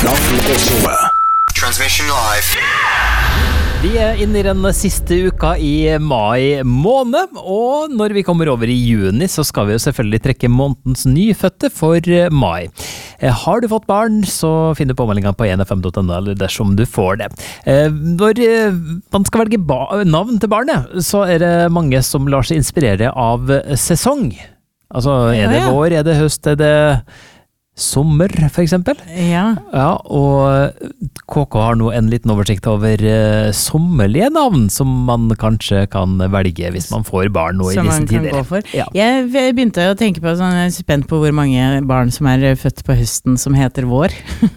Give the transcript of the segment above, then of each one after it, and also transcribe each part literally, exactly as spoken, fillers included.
fra Frokostshowet. Transmission live. Vi er inne i den siste uka i mai måned, og når vi kommer over i juni så skal vi jo selvfølgelig trekke månedens nyfødte for mai. Har du fått barn, så finner du påmeldingen på en f m punktum n o, eller dersom du får det. Når man skal velge navn til barnet, så er det mange som lar seg inspirere av sesong. Altså, er det vår, er det høst, er det sommer, for eksempel? Ja. Ja, og K K har nå en liten oversikt over uh, sommerlige navn som man kanskje kan velge hvis man får barn nå i som disse man kan tider. gå for. Ja. Jeg begynte å tenke på, sånn, jeg er spent på hvor mange barn som er født på høsten som heter vår.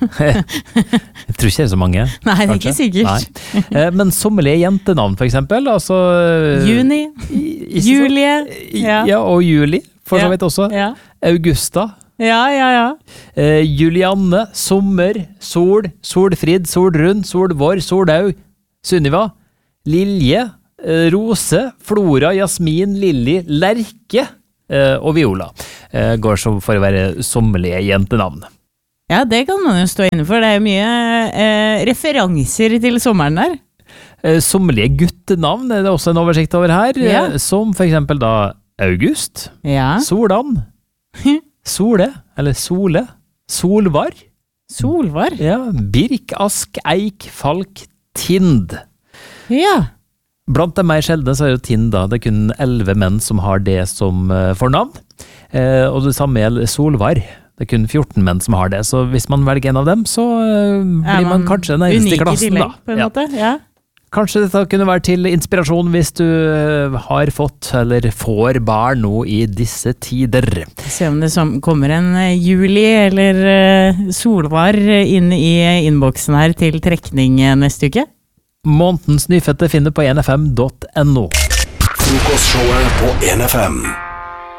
Jeg tror ikke det er så mange. Nei, det er kanskje? ikke sikkert. Nei. Eh, men sommerlige jentenavn, for eksempel, altså... Juni, i- ikke Julie, så- ja. ja, og Juli, for så Ja. vidt også. Ja. Augusta. Ja, ja, ja. Eh, Julianne, Sommer, Sol, Solfrid, Solrund, Solvår, Solaug, Sunniva, Lilje, eh, Rose, Flora, Jasmin, Lilly, Lerke eh, og Viola. Eh, går så for å være sommerlige jentenavn. Ja, det kan man jo stå inne for. Det er jo mye eh, referanser til sommeren der. Eh, sommerlige guttenavn er det også en oversikt over her, Ja. eh, som for eksempel da August, Ja. Solan, Sole, eller Sole, Solvar, Solvar. ja, Birk, Ask, Eik, Falk, Tind. Ja. Blant de mer sjeldne så er jo Tind da, det er kun elleve menn som har det som uh, fornavn. Eh, og det samme gjelder Solvar. Det er kun fjorten menn som har det, så hvis man velger en av dem, så uh, blir man, man kanskje den eneste i klassen tillegg, da. på en Ja. måte, ja. Kanskje dette kunne være til inspirasjon hvis du uh, har fått eller får barn nå i disse tider. Se om det som kommer en eh, Juli eller eh, Solvar inn i innboksen her til trekning eh, neste uke. Månedens nyfødte finner på en f m punktum n o. Frokostshowet på en F M.